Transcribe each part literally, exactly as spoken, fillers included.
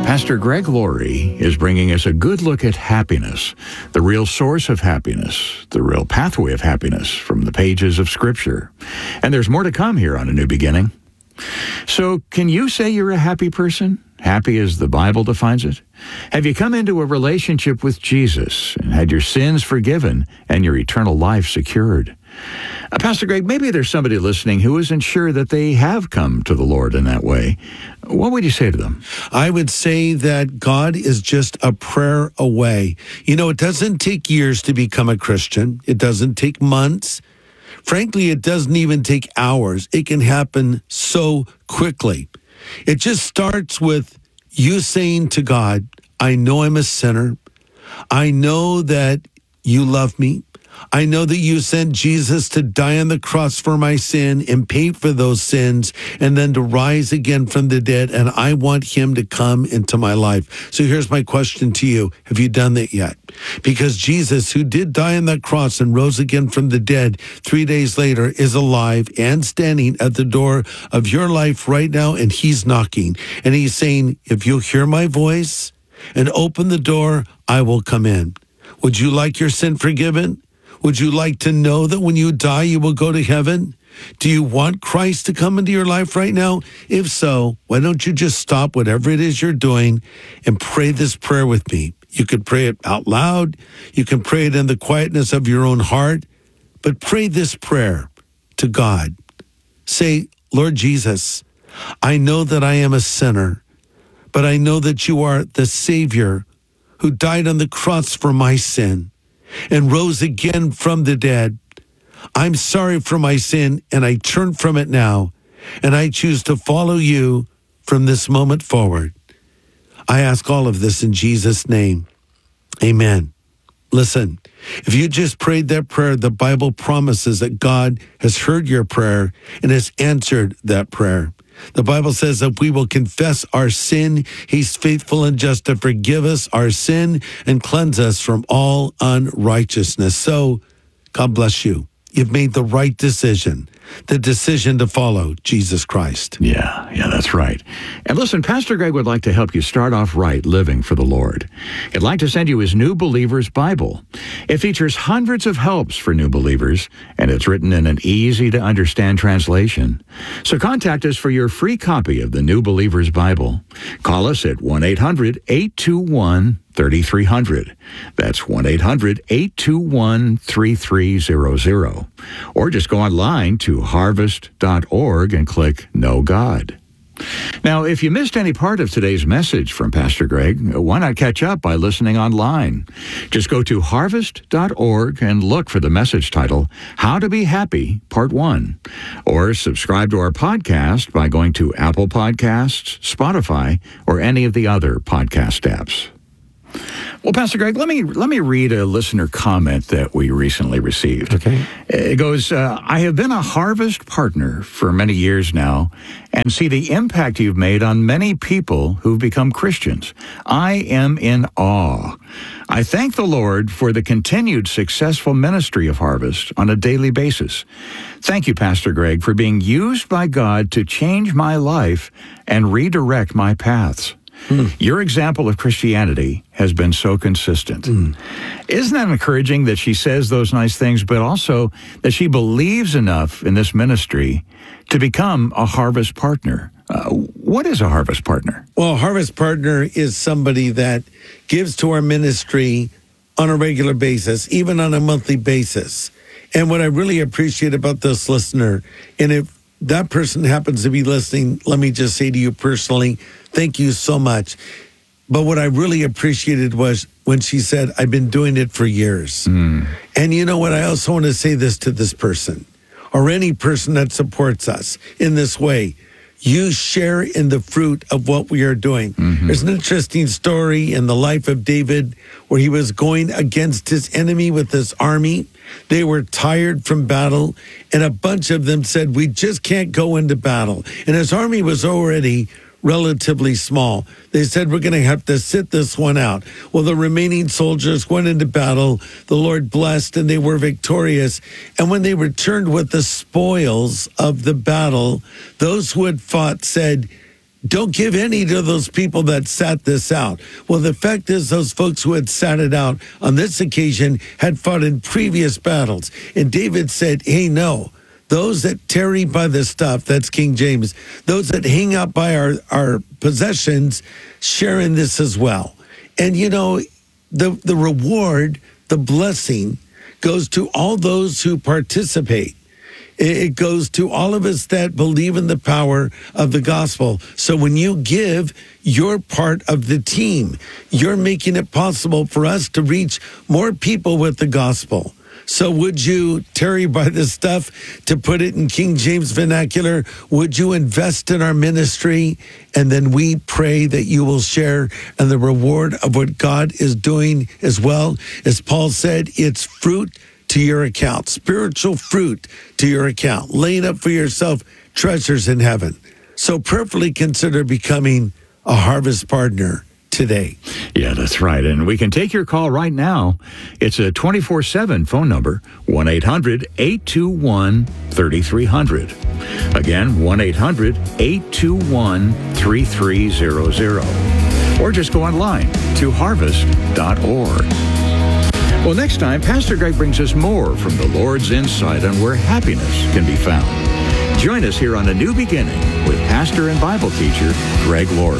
Pastor Greg Laurie is bringing us a good look at happiness, the real source of happiness, the real pathway of happiness from the pages of Scripture. And there's more to come here on A New Beginning. So, can you say you're a happy person? Happy as the Bible defines it? Have you come into a relationship with Jesus and had your sins forgiven and your eternal life secured? Uh, Pastor Greg, maybe there's somebody listening who isn't sure that they have come to the Lord in that way. What would you say to them? I would say that God is just a prayer away. You know, it doesn't take years to become a Christian. It doesn't take months. Frankly, it doesn't even take hours. It can happen so quickly. It just starts with you saying to God, I know I'm a sinner. I know that you love me. I know that you sent Jesus to die on the cross for my sin and pay for those sins and then to rise again from the dead. And I want him to come into my life. So here's my question to you. Have you done that yet? Because Jesus, who did die on that cross and rose again from the dead three days later, is alive and standing at the door of your life right now. And he's knocking and he's saying, if you'll hear my voice and open the door, I will come in. Would you like your sin forgiven? Would you like to know that when you die, you will go to heaven? Do you want Christ to come into your life right now? If so, why don't you just stop whatever it is you're doing and pray this prayer with me? You could pray it out loud. You can pray it in the quietness of your own heart. But pray this prayer to God. Say, Lord Jesus, I know that I am a sinner, but I know that you are the Savior who died on the cross for my sin and rose again from the dead. I'm sorry for my sin, and I turn from it now, and I choose to follow you from this moment forward. I ask all of this in Jesus' name. Amen. Listen, if you just prayed that prayer, the Bible promises that God has heard your prayer and has answered that prayer. The Bible says that we will confess our sin. He's faithful and just to forgive us our sin and cleanse us from all unrighteousness. So, God bless you. You've made the right decision, the decision to follow Jesus Christ. Yeah, yeah, that's right. And listen, Pastor Greg would like to help you start off right living for the Lord. He'd like to send you his New Believers Bible. It features hundreds of helps for new believers, and it's written in an easy-to-understand translation. So contact us for your free copy of the New Believers Bible. Call us at one eight hundred eight two one three three zero zero. That's one eight hundred eight two one three three zero zero. Or just go online to harvest dot org and click Know God. Now, if you missed any part of today's message from Pastor Greg, why not catch up by listening online? Just go to harvest dot org and look for the message title, How to Be Happy, Part one. Or subscribe to our podcast by going to Apple Podcasts, Spotify, or any of the other podcast apps. Well, Pastor Greg, let me let me read a listener comment that we recently received. Okay. It goes, uh, I have been a Harvest partner for many years now and see the impact you've made on many people who've become Christians. I am in awe. I thank the Lord for the continued successful ministry of Harvest on a daily basis. Thank you, Pastor Greg, for being used by God to change my life and redirect my paths. Mm. Your example of Christianity has been so consistent. Mm. Isn't that encouraging that she says those nice things, but also that she believes enough in this ministry to become a Harvest partner? Uh, what is a Harvest partner? Well, a Harvest partner is somebody that gives to our ministry on a regular basis, even on a monthly basis. And what I really appreciate about this listener, and if that person happens to be listening, let me just say to you personally, thank you so much. But what I really appreciated was when she said, I've been doing it for years. Mm. And you know what? I also want to say this to this person or any person that supports us in this way. You share in the fruit of what we are doing. Mm-hmm. There's an interesting story in the life of David where he was going against his enemy with his army. They were tired from battle, and a bunch of them said, we just can't go into battle. And his army was already relatively small. They said, we're going to have to sit this one out. Well, the remaining soldiers went into battle. The Lord blessed, and they were victorious. And when they returned with the spoils of the battle, those who had fought said, don't give any to those people that sat this out. Well, the fact is those folks who had sat it out on this occasion had fought in previous battles. And David said, hey, no, those that tarry by the stuff, that's King James, those that hang out by our, our possessions, share in this as well. And, you know, the the reward, the blessing, goes to all those who participate. It goes to all of us that believe in the power of the gospel. So when you give, you're part of the team. You're making it possible for us to reach more people with the gospel. So would you tarry by this stuff, to put it in King James vernacular? Would you invest in our ministry? And then we pray that you will share in the reward of what God is doing as well. As Paul said, it's fruit to your account, spiritual fruit to your account, laying up for yourself treasures in heaven. So prayerfully consider becoming a harvest partner today. Yeah, that's right. And we can take your call right now. It's a twenty-four seven phone number, one eight hundred eight two one three three zero zero. Again, one eight hundred eight two one three three zero zero. Or just go online to harvest dot org. Well, next time, Pastor Greg brings us more from the Lord's insight on where happiness can be found. Join us here on A New Beginning with pastor and Bible teacher Greg Laurie.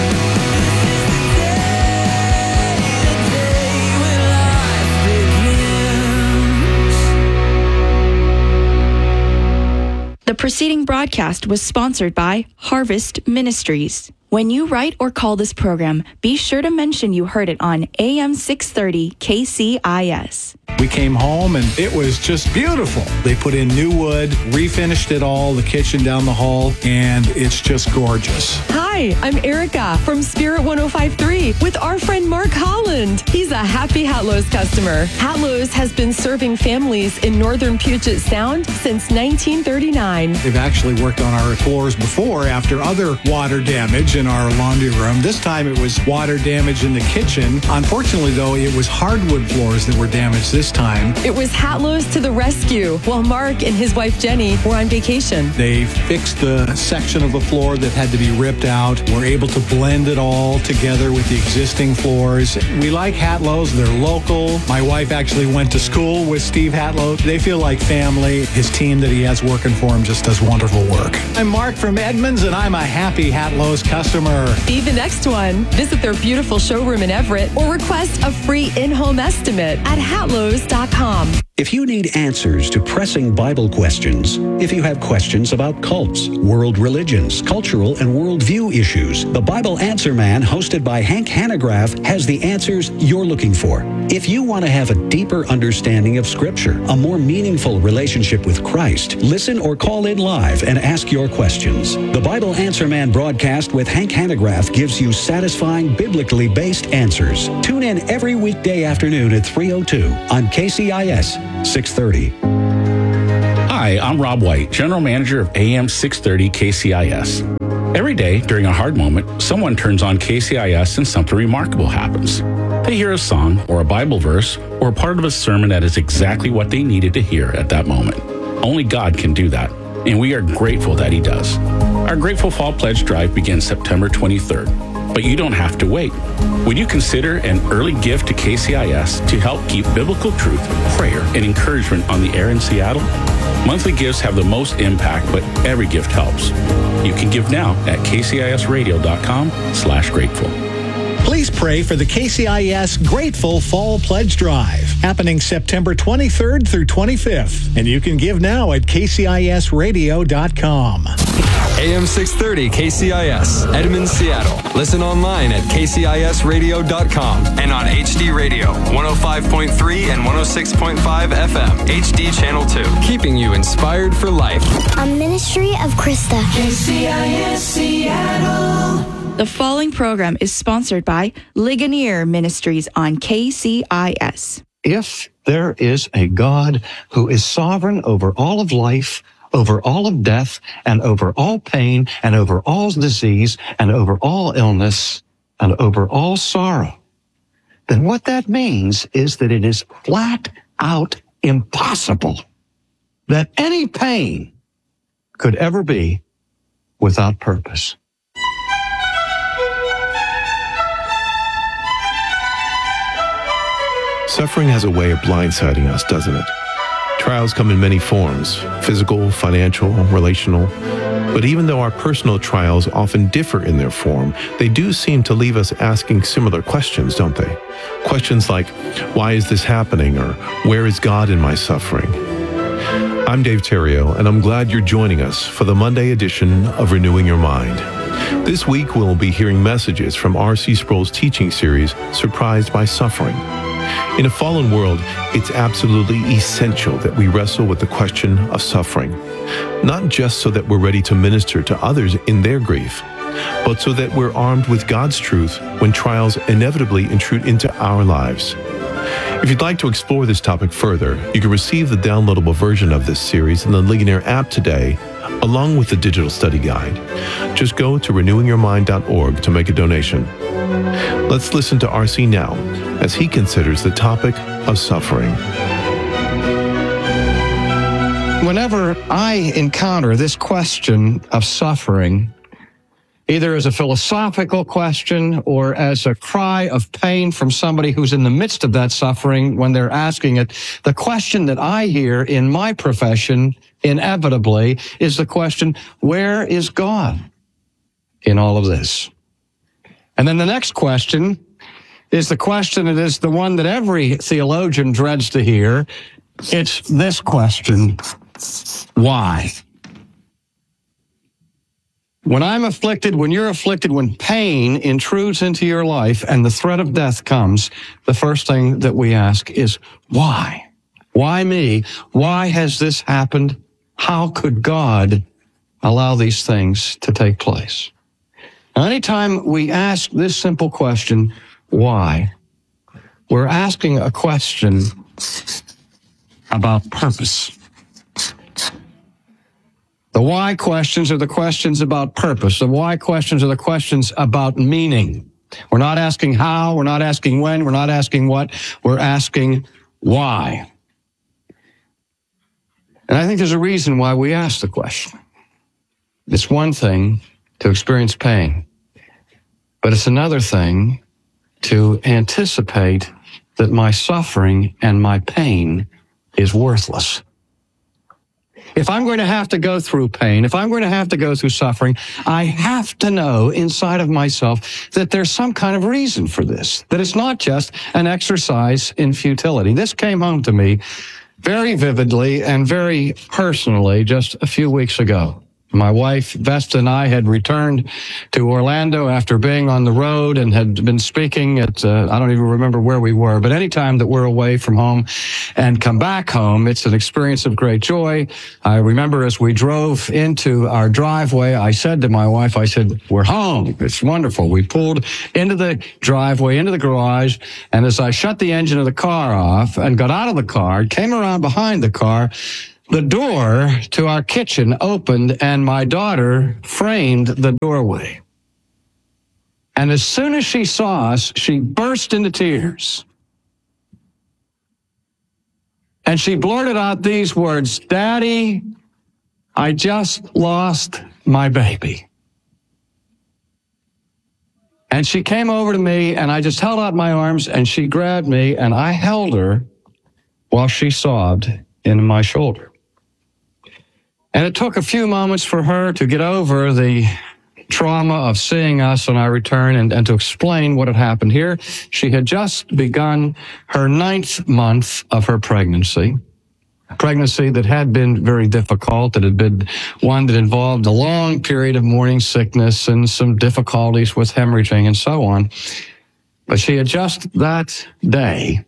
The preceding broadcast was sponsored by Harvest Ministries. When you write or call this program, be sure to mention you heard it on A M six thirty K C I S. We came home and it was just beautiful. They put in new wood, refinished it all, the kitchen down the hall, and it's just gorgeous. Hi, I'm Erica from Spirit one oh five point three with our friend Mark Holland. He's a happy Hatlo's customer. Hatlo's has been serving families in northern Puget Sound since nineteen thirty-nine. They've actually worked on our floors before after other water damage in our laundry room. This time it was water damage in the kitchen. Unfortunately, though, it was hardwood floors that were damaged this time. It was Hatlo's to the rescue while Mark and his wife Jenny were on vacation. They fixed the section of the floor that had to be ripped out. We're able to blend it all together with the existing floors. We like Hatlo's. They're local. My wife actually went to school with Steve Hatlo. They feel like family. His team that he has working for him just does wonderful work. I'm Mark from Edmonds, and I'm a happy Hatlo's customer. Be the next one. Visit their beautiful showroom in Everett or request a free in-home estimate at hatlos dot com. If you need answers to pressing Bible questions, if you have questions about cults, world religions, cultural and worldview issues, the Bible Answer Man, hosted by Hank Hanegraaff, has the answers you're looking for. If you want to have a deeper understanding of Scripture, a more meaningful relationship with Christ, listen or call in live and ask your questions. The Bible Answer Man broadcast with Hank Hanegraaff gives you satisfying, biblically based answers. Tune in every weekday afternoon at three oh two on K C I S six thirty. Hi, I'm Rob White, General Manager of A M six thirty K C I S. Every day during a hard moment, someone turns on K C I S and something remarkable happens. They hear a song or a Bible verse or a part of a sermon that is exactly what they needed to hear at that moment. Only God can do that, and we are grateful that He does. Our Grateful Fall Pledge Drive begins September twenty-third, but you don't have to wait. Would you consider an early gift to K C I S to help keep biblical truth, prayer, and encouragement on the air in Seattle? Monthly gifts have the most impact, but every gift helps. You can give now at k c i s radio dot com slash grateful. Please pray for the K C I S Grateful Fall Pledge Drive, happening September twenty-third through twenty-fifth. And you can give now at k c i s radio dot com. A M six thirty K C I S, Edmonds, Seattle. Listen online at k c i s radio dot com and on H D Radio, one oh five point three and one oh six point five F M, H D Channel two. Keeping you inspired for life. A ministry of Krista. K C I S Seattle. The following program is sponsored by Ligonier Ministries on K C I S. If there is a God who is sovereign over all of life, over all of death, and over all pain, and over all disease, and over all illness, and over all sorrow, then what that means is that it is flat out impossible that any pain could ever be without purpose. Suffering has a way of blindsiding us, doesn't it? Trials come in many forms, physical, financial, relational. But even though our personal trials often differ in their form, they do seem to leave us asking similar questions, don't they? Questions like, why is this happening? Or where is God in my suffering? I'm Dave Terrio, and I'm glad you're joining us for the Monday edition of Renewing Your Mind. This week, we'll be hearing messages from R C Sproul's teaching series, Surprised by Suffering. In a fallen world, it's absolutely essential that we wrestle with the question of suffering, not just so that we're ready to minister to others in their grief, but so that we're armed with God's truth when trials inevitably intrude into our lives. If you'd like to explore this topic further, you can receive the downloadable version of this series in the Ligonier app today, along with the digital study guide. Just go to renewing your mind dot org to make a donation. Let's listen to R C now as he considers the topic of suffering. Whenever I encounter this question of suffering, either as a philosophical question or as a cry of pain from somebody who's in the midst of that suffering when they're asking it, the question that I hear in my profession inevitably is the question, where is God in all of this? And then the next question is the question that is the one that every theologian dreads to hear. It's this question, why? When I'm afflicted, when you're afflicted, when pain intrudes into your life and the threat of death comes, the first thing that we ask is, why? Why me? Why has this happened? How could God allow these things to take place? Now, anytime we ask this simple question, why, we're asking a question about purpose. The why questions are the questions about purpose. The why questions are the questions about meaning. We're not asking how, we're not asking when, we're not asking what, we're asking why. And I think there's a reason why we ask the question. It's one thing to experience pain, but it's another thing to anticipate that my suffering and my pain is worthless. If I'm going to have to go through pain, if I'm going to have to go through suffering, I have to know inside of myself that there's some kind of reason for this, that it's not just an exercise in futility. This came home to me very vividly and very personally just a few weeks ago. My wife, Vesta, and I had returned to Orlando after being on the road and had been speaking at, uh, I don't even remember where we were, but anytime that we're away from home and come back home, it's an experience of great joy. I remember as we drove into our driveway, I said to my wife, I said, we're home. It's wonderful. We pulled into the driveway, into the garage, and as I shut the engine of the car off and got out of the car, came around behind the car, the door to our kitchen opened and my daughter framed the doorway. And as soon as she saw us, she burst into tears. And she blurted out these words, Daddy, I just lost my baby. And she came over to me and I just held out my arms and she grabbed me and I held her while she sobbed into my shoulder. And it took a few moments for her to get over the trauma of seeing us on our return and, and to explain what had happened here. She had just begun her ninth month of her pregnancy, a pregnancy that had been very difficult, that had been one that involved a long period of morning sickness and some difficulties with hemorrhaging and so on. But she had just that day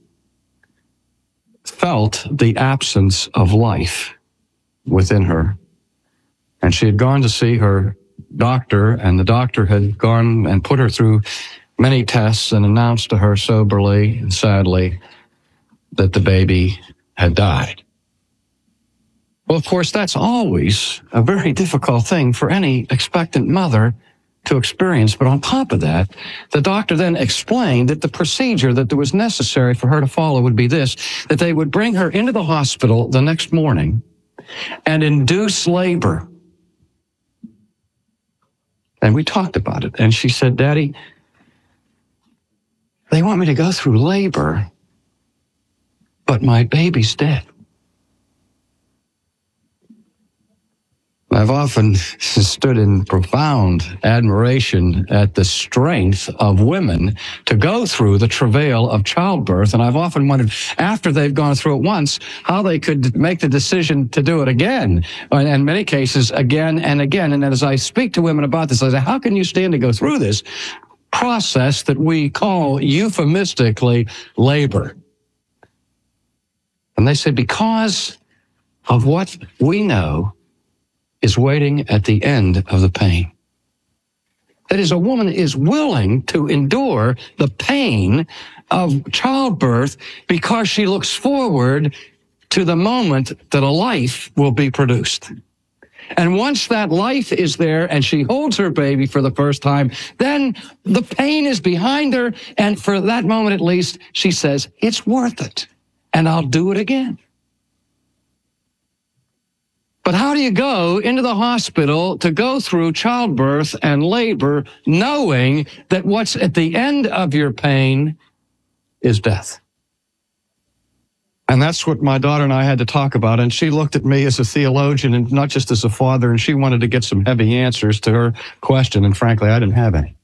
felt the absence of life within her. And she had gone to see her doctor, and the doctor had gone and put her through many tests and announced to her soberly and sadly that the baby had died. Well, of course, that's always a very difficult thing for any expectant mother to experience. But on top of that, the doctor then explained that the procedure that was necessary for her to follow would be this, that they would bring her into the hospital the next morning and induce labor. And we talked about it. And she said, Daddy, they want me to go through labor but my baby's dead. I've often stood in profound admiration at the strength of women to go through the travail of childbirth. And I've often wondered, after they've gone through it once, how they could make the decision to do it again. And in many cases, again and again. And as I speak to women about this, I say, how can you stand to go through this process that we call euphemistically labor? And they say, because of what we know is waiting at the end of the pain. That is, a woman is willing to endure the pain of childbirth because she looks forward to the moment that a life will be produced. And once that life is there and she holds her baby for the first time, then the pain is behind her. And for that moment, at least, she says, it's worth it. And I'll do it again. But how do you go into the hospital to go through childbirth and labor knowing that what's at the end of your pain is death? And that's what my daughter and I had to talk about. And she looked at me as a theologian and not just as a father, and she wanted to get some heavy answers to her question. And frankly, I didn't have any.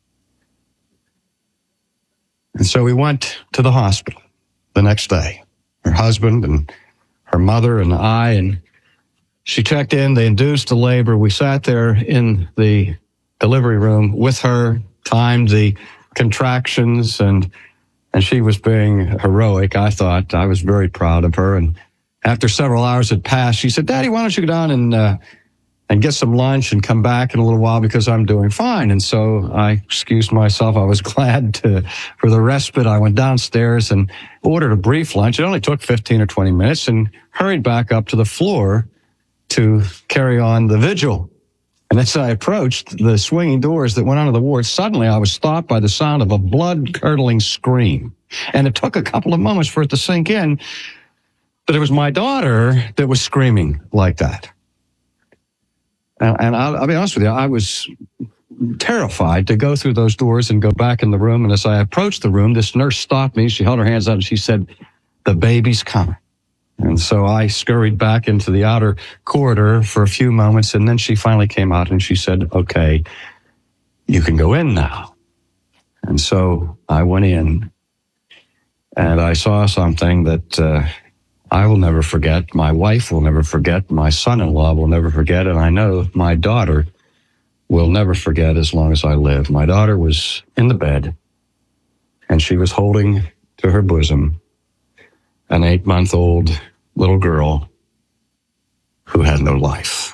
And so we went to the hospital the next day, her husband and her mother and I, and she checked in, they induced the labor. We sat there in the delivery room with her, timed the contractions, and and she was being heroic, I thought. I was very proud of her. And after several hours had passed, she said, Daddy, why don't you go down and uh, and get some lunch and come back in a little while because I'm doing fine. And so I excused myself. I was glad to for the respite. I went downstairs and ordered a brief lunch. It only took fifteen or twenty minutes and hurried back up to the floor to carry on the vigil. And as I approached the swinging doors that went onto the ward, suddenly I was stopped by the sound of a blood-curdling scream. And it took a couple of moments for it to sink in that it was my daughter that was screaming like that. And, and I'll, I'll be honest with you, I was terrified to go through those doors and go back in the room. And as I approached the room, this nurse stopped me. She held her hands out and she said, the baby's coming. And so I scurried back into the outer corridor for a few moments, and then she finally came out and she said, okay, you can go in now. And so I went in, and I saw something that uh, I will never forget, my wife will never forget, my son-in-law will never forget, and I know my daughter will never forget as long as I live. My daughter was in the bed, and she was holding to her bosom an eight-month-old little girl who had no life.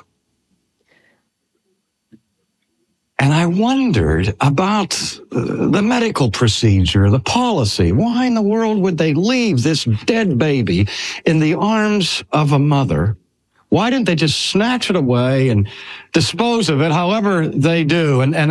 And I wondered about uh, the medical procedure, the policy. Why in the world would they leave this dead baby in the arms of a mother? Why didn't they just snatch it away and dispose of it however they do? And, and